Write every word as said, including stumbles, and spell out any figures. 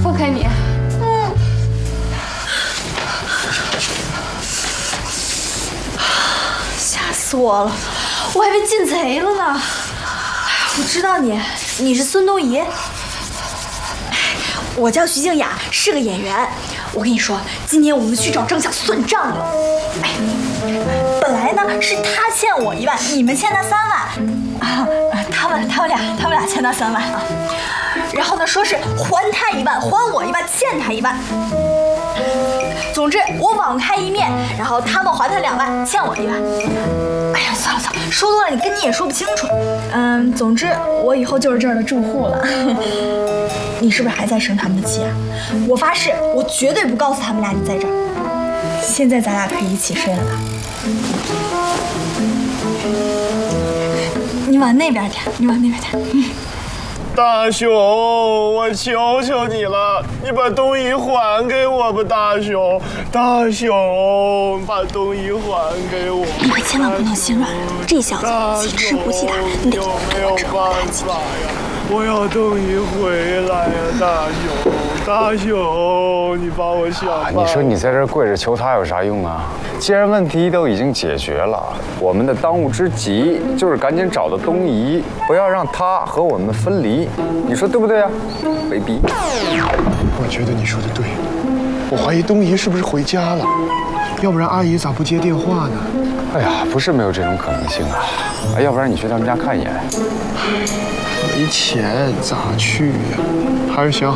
放开你！嗯。吓死我了，我还以为进贼了呢。我知道你，你是孙东仪。我叫徐静雅，是个演员。我跟你说，今天我们去找郑晓算账了。哎，本来呢是他欠我一万，你们欠他三万啊，他们他们俩他们俩欠他三万啊。然后呢，说是还他一万，还我一万，欠他一万。总之，我网开一面，然后他们还他两万，欠我一万。哎呀，算了算了，说多了你跟你也说不清楚。嗯，总之我以后就是这儿的住户了。你是不是还在生他们的气啊？我发誓，我绝对不告诉他们俩你在这儿。现在咱俩可以一起睡了吧？你往那边点，你往那边点。嗯。 大雄，我求求你了，你把东仪还给我吧，大雄！大雄，把东仪还给我！ 你可千万不能心软，这小子记吃不记打，你得多折磨他几天。 我要东仪回来呀，大雄！大雄，你帮我想办法。 你说你在这跪着求他有啥用啊？既然问题都已经解决了，我们的当务之急就是赶紧找到东仪，不要让他和我们分离。你说对不对啊，卑鄙？ 我觉得你说的对，我怀疑东仪是不是回家了，要不然阿姨咋不接电话呢？ 哎呀，不是没有这种可能性啊！哎，要不然你去他们家看一眼。 没钱咋去呀？还是想